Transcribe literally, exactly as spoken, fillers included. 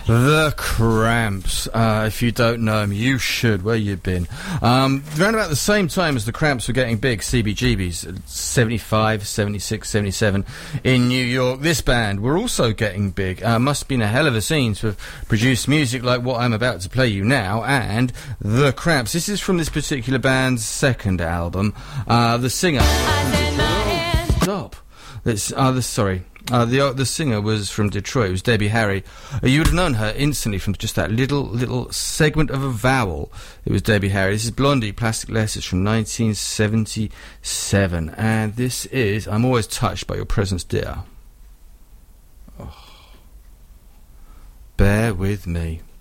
The Cramps. Uh, if you don't know them, you should. Where you been? Um, around about the same time as the Cramps were getting big, C B G B's, seventy-five, seventy-six, seventy-seven, in New York, this band were also getting big. Uh, must have been a hell of a scene to have produced music like what I'm about to play you now, and The Cramps. This is from this particular band's second album. Uh, the singer... Stop. It's, uh, the, sorry. Uh, the uh, the singer was from Detroit. It was Debbie Harry. Uh, you would have known her instantly from just that little little segment of a vowel. It was Debbie Harry. This is Blondie, Plastic Letters from nineteen seventy-seven. And this is I'm Always Touched by Your Presence, Dear. Oh. Bear with me.